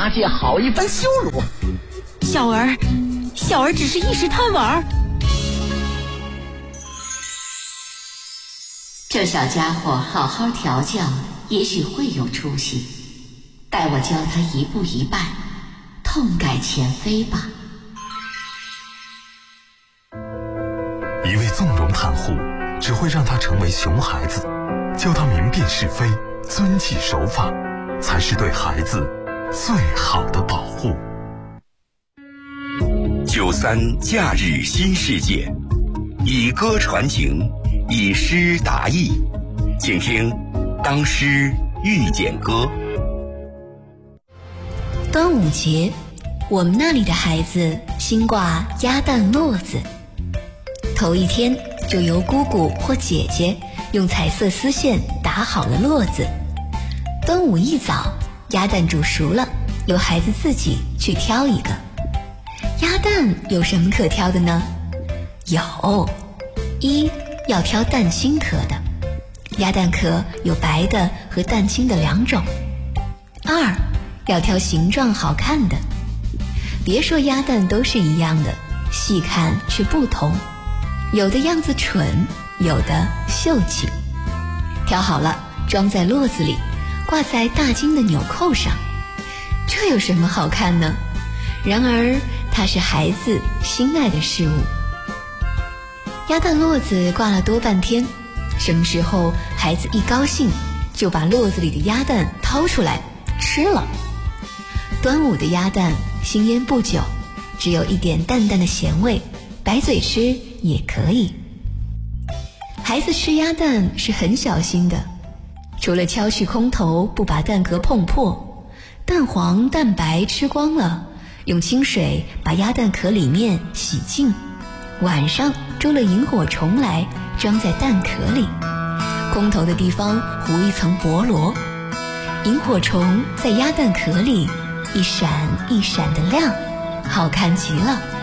八戒好一番羞辱。 小儿只是一时贪玩。 这小家伙好好调教，也许会有出息。待我教他一步一拜，痛改前非吧。 一味纵容袒护，只会让他成为熊孩子。教他明辨是非，遵纪守法，才是对孩子最好的保护。 93假日新世界，以歌传情，以诗达意，请听《当诗遇见歌》。 端午节，我们那里的孩子新挂鸭蛋络子，头一天就由姑姑或姐姐用彩色丝线打好了络子。端午一早，鸭蛋煮熟了，由孩子自己去挑一个。鸭蛋有什么可挑的呢？有，一要挑蛋清壳的，鸭蛋壳有白的和蛋清的两种。二要挑形状好看的，别说鸭蛋都是一样的，细看却不同，有的样子蠢，有的秀气。挑好了，装在络子里，挂在大金的纽扣上。这有什么好看呢？然而它是孩子心爱的事物。鸭蛋络子挂了多半天，什么时候孩子一高兴，就把络子里的鸭蛋掏出来吃了。端午的鸭蛋新腌不久，只有一点淡淡的咸味，白嘴吃也可以。孩子吃鸭蛋是很小心的，除了敲去空头，不把蛋壳碰破，蛋黄蛋白吃光了，用清水把鸭蛋壳里面洗净，晚上捉了萤火虫来装在蛋壳里，空头的地方糊一层薄膜，萤火虫在鸭蛋壳里一闪一闪的亮，好看极了。